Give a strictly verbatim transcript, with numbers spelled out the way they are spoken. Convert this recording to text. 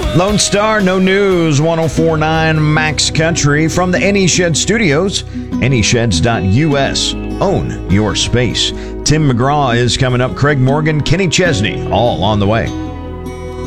Lone Star, no news, one oh four point nine Max Country from the Any Shed Studios, any sheds dot U S. Own your space. Tim McGraw is coming up, Craig Morgan, Kenny Chesney, all on the way.